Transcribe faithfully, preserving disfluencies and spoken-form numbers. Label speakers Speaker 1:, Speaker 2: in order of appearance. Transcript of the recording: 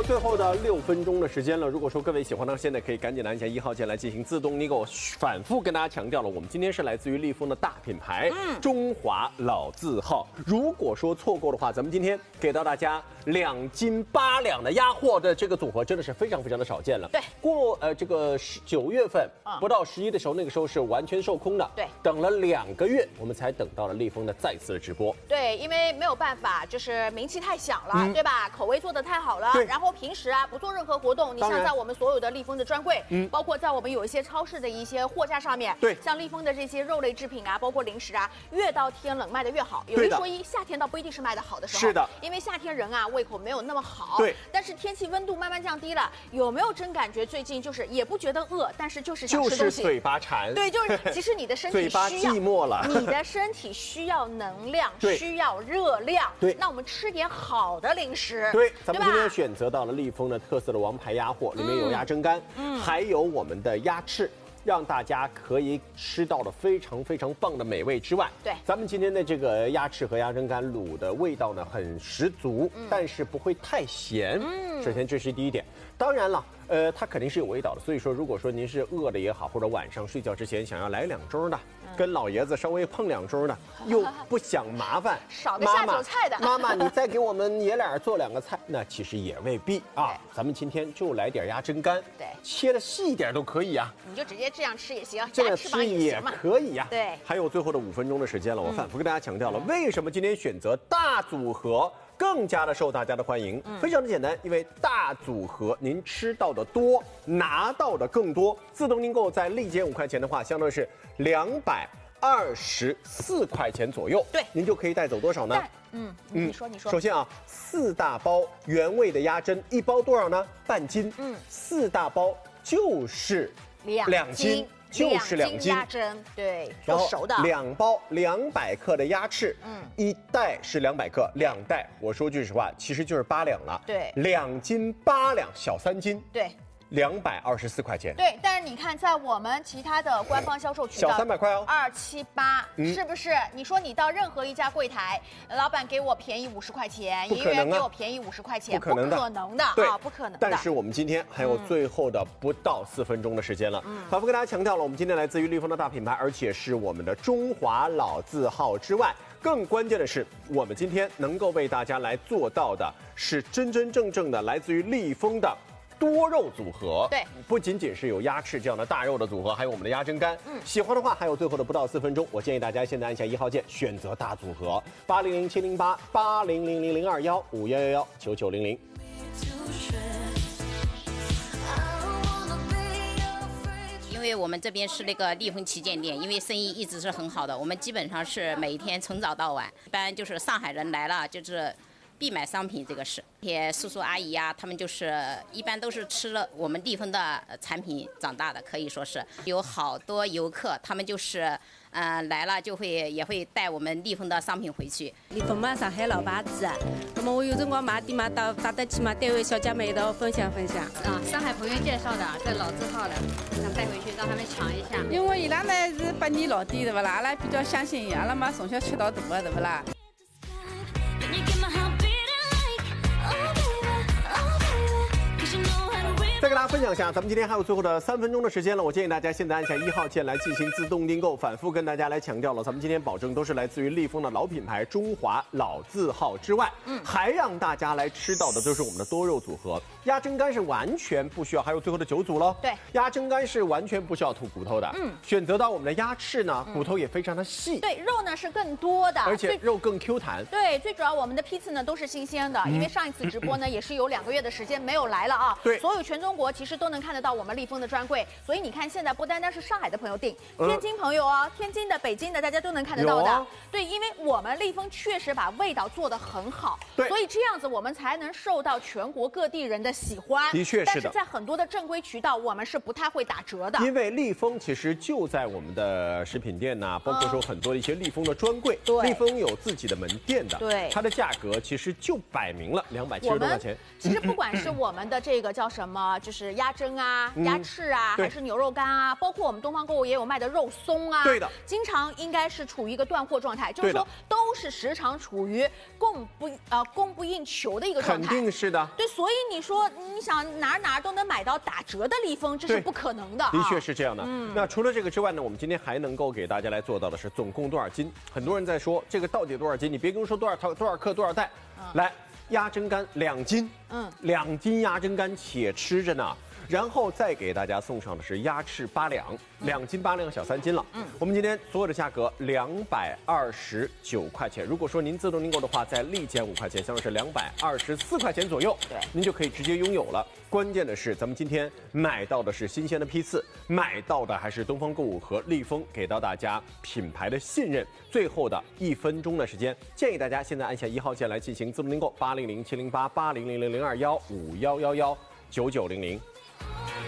Speaker 1: 最后的六分钟的时间了。如果说各位喜欢呢，现在可以赶紧的按下一号键来进行自动订购。反复跟大家强调了，我们今天是来自于利丰的大品牌，嗯，中华老字号。如果说错过的话，咱们今天给到大家两斤八两的鸭货的这个组合，真的是非常非常的少见了。
Speaker 2: 对，
Speaker 1: 过呃这个九月份、嗯、不到十一的时候，那个时候是完全售空的。
Speaker 2: 对，
Speaker 1: 等了两个月，我们才等到了利丰的再次的直播。
Speaker 2: 对，因为没有办法，就是名气太响了，嗯、对吧？口味做得太好了。
Speaker 1: 对，
Speaker 2: 然后平时啊不做任何活动，你像在我们所有的利丰的专柜，嗯，包括在我们有一些超市的一些货架上面，
Speaker 1: 对，
Speaker 2: 像利丰的这些肉类制品啊，包括零食啊，越到天冷卖的越好。有一说一，夏天倒不一定是卖的好的时候，
Speaker 1: 是的，
Speaker 2: 因为夏天人啊胃口没有那么好。
Speaker 1: 对，
Speaker 2: 但是天气温度慢慢降低了，有没有真感觉最近就是也不觉得饿，但是就是想吃东西，
Speaker 1: 就是嘴巴馋。
Speaker 2: 对，就是其实你的身体
Speaker 1: 嘴巴寂寞了，
Speaker 2: 你的身体需要能量，需要热量。
Speaker 1: 对，
Speaker 2: 那我们吃点好的零食。
Speaker 1: 对，咱们今天选择到了利丰的特色的王牌鸭货，里面有鸭胗肝，嗯，还有我们的鸭翅。让大家可以吃到的非常非常棒的美味之外，
Speaker 2: 对，
Speaker 1: 咱们今天的这个鸭翅和鸭胗肝卤的味道呢很十足，嗯、但是不会太咸。嗯，首先这是第一点。当然了，呃，它肯定是有味道的。所以说，如果说您是饿的也好，或者晚上睡觉之前想要来两盅的，嗯、跟老爷子稍微碰两盅的，又不想麻烦，
Speaker 2: 少个下酒菜的，
Speaker 1: 妈妈，你再给我们爷俩做两个菜，那其实也未必啊。咱们今天就来点鸭胗肝，
Speaker 2: 对，
Speaker 1: 切的细一点都可以啊。
Speaker 2: 你就直接这样吃也行，
Speaker 1: 这样吃也可以呀。
Speaker 2: 对，
Speaker 1: 还有最后的五分钟的时间了，我反复跟大家强调了，嗯、为什么今天选择大组合更加的受大家的欢迎？嗯、非常的简单，因为大组合您吃到的多，拿到的更多。自动订购在立减五块钱的话，相当于是两百二十四块钱左右。
Speaker 2: 对，
Speaker 1: 您就可以带走多少呢？
Speaker 2: 嗯嗯，你说你说。
Speaker 1: 首先啊，四大包原味的鸭胗，一包多少呢？半斤。嗯，四大包就是两斤。就是两斤
Speaker 2: 鸭胗，对，
Speaker 1: 然后
Speaker 2: 熟的
Speaker 1: 两包两百克的鸭翅，嗯，一袋是两百克，两袋我说句实话，其实就是八两了，
Speaker 2: 对，
Speaker 1: 两斤八两，小三斤，
Speaker 2: 对。
Speaker 1: 两百二十四块钱，
Speaker 2: 对，但是你看，在我们其他的官方销售渠道，
Speaker 1: 小三百块哦，
Speaker 2: 二七八，是不是？你说你到任何一家柜台，老板给我便宜五十块钱，营业员给我便宜五十块钱，
Speaker 1: 不可能的，
Speaker 2: 不可能的啊，不可能的。
Speaker 1: 但是我们今天还有最后的不到四分钟的时间了，嗯，反复跟大家强调了，我们今天来自于利丰的大品牌，而且是我们的中华老字号之外，更关键的是，我们今天能够为大家来做到的是真真正正的来自于利丰的多肉组合，
Speaker 2: 对，
Speaker 1: 不仅仅是有鸭翅这样的大肉的组合，还有我们的鸭胗肝。嗯，喜欢的话还有最后的不到四分钟，我建议大家现在按下一号键选择大组合，八零零七零八八零零零零二幺五幺幺幺九九零零。
Speaker 3: 因为我们这边是那个利丰旗舰店，因为生意一直是很好的，我们基本上是每一天从早到晚，一般就是上海人来了就是必买商品，这个是这些叔叔阿姨呀、啊，他们就是一般都是吃了我们利丰的产品长大的，可以说是有好多游客，他们就是嗯、呃、来了就会也会带我们利丰的商品回去。
Speaker 4: 利丰嘛，上海老牌子，那么我有辰光买点嘛，到打得起嘛，单位小姐妹一道分享分享。
Speaker 5: 啊，上海朋友介绍的，这老字号的，想带回去让他们尝一下。
Speaker 4: 因为伊拉呢是百年老店，对不啦？阿拉比较相信伊拉嘛，从小吃到大的，对不啦？
Speaker 1: 再跟大家分享一下，咱们今天还有最后的三分钟的时间了，我建议大家现在按下一号键来进行自动订购。反复跟大家来强调了，咱们今天保证都是来自于利丰的老品牌中华老字号之外，嗯，还让大家来吃到的都是我们的多肉组合。鸭胗肝是完全不需要，还有最后的九组喽。
Speaker 2: 对，
Speaker 1: 鸭胗肝是完全不需要吐骨头的。嗯，选择到我们的鸭翅呢，骨头也非常的细。
Speaker 2: 对，肉呢是更多的，
Speaker 1: 而且肉更 Q 弹。
Speaker 2: 对，最主要我们的批次呢都是新鲜的，因为上一次直播呢也是有两个月的时间没有来了啊。
Speaker 1: 对，
Speaker 2: 所有全中国其实都能看得到我们利丰的专柜，所以你看现在不单单是上海的朋友订，天津朋友哦，天津的、北京的，大家都能看得到的。啊、对，因为我们利丰确实把味道做得很好，
Speaker 1: 对，
Speaker 2: 所以这样子我们才能受到全国各地人的喜欢。
Speaker 1: 的确是的。
Speaker 2: 但是在很多的正规渠道，我们是不太会打折的。
Speaker 1: 因为利丰其实就在我们的食品店呐、啊，包括说很多的一些利丰的专柜，
Speaker 2: 对，
Speaker 1: 利丰有自己的门店的，
Speaker 2: 对，
Speaker 1: 它的价格其实就摆明了两百七十多块钱。
Speaker 2: 其实不管是我们的这个叫什么就是鸭胗啊、
Speaker 1: 嗯
Speaker 2: 鸭翅啊，
Speaker 1: 对
Speaker 2: 还是牛肉干啊，包括我们东方购物也有卖的肉松啊。
Speaker 1: 对的，
Speaker 2: 经常应该是处于一个断货状态，就是
Speaker 1: 对的
Speaker 2: 说都是时常处于供不呃供不应求的一个状
Speaker 1: 肯
Speaker 2: 态。
Speaker 1: 定是的。
Speaker 2: 对，所以你说你想哪儿哪儿都能买到打折的立丰，这是
Speaker 1: 对
Speaker 2: 不可能的、啊。
Speaker 1: 的确是这样的。嗯，那除了这个之外呢，我们今天还能够给大家来做到的是总共多少斤？很多人在说这个到底多少斤？你别跟我说多少套、多少克、多少袋。嗯、来，鸭胗干两斤，
Speaker 2: 嗯，
Speaker 1: 两斤鸭胗干且吃着呢。然后再给大家送上的是鸭翅八两，两斤八两小三斤了。嗯，我们今天所有的价格两百二十九块钱。如果说您自动订购的话，再立减五块钱，相当是两百二十四块钱左右。
Speaker 2: 对，
Speaker 1: 您就可以直接拥有了。关键的是，咱们今天买到的是新鲜的批次，买到的还是东方购物和立丰给到大家品牌的信任。最后的一分钟的时间，建议大家现在按下一号键来进行自动订购，八零零七零八八零零零零二幺五幺幺幺九九零零。